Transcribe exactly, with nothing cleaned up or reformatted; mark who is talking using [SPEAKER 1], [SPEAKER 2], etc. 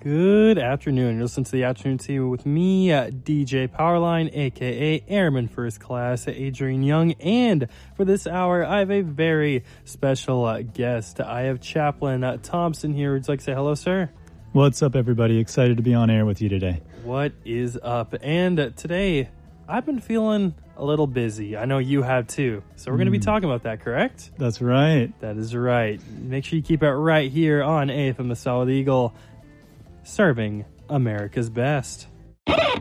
[SPEAKER 1] Good afternoon. You're listening to the Afternoon Tea with me, uh, D J Powerline, aka Airman First Class, Adrian Young. And for this hour, I have a very special uh, guest. I have Chaplain uh, Thompson here. Would you like to say hello, sir?
[SPEAKER 2] What's up, everybody? Excited to be on air with you today.
[SPEAKER 1] What is up? And uh, today, I've been feeling a little busy. I know you have too. So we're mm. going to be talking about that, correct?
[SPEAKER 2] That's right.
[SPEAKER 1] That is right. Make sure you keep it right here on A F M the Solid Eagle, serving America's best.